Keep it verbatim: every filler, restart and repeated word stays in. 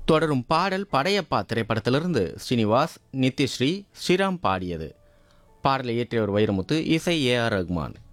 தொடரும் பாடல் படையப்பா திரைப்படத்திலிருந்து ஸ்ரீனிவாஸ் நித்யஸ்ரீ ஸ்ரீராம் பாடியது. பாடலை இயற்றியவர் வைரமுத்து, இசை ஏ ஆர் ரஹ்மான்.